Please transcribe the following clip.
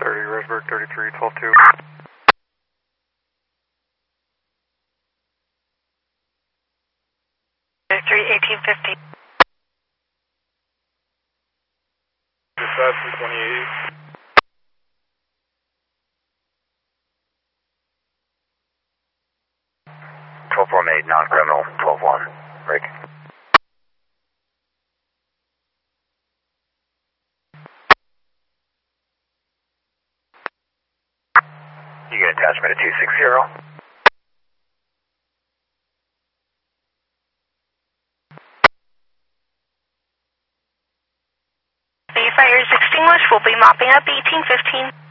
30, Roseburg 33, 12-2. 1850. Dispatch 228. made non-criminal, 12-1, break. You get attachment at 260. The fire is extinguished. We'll be mopping up 1815.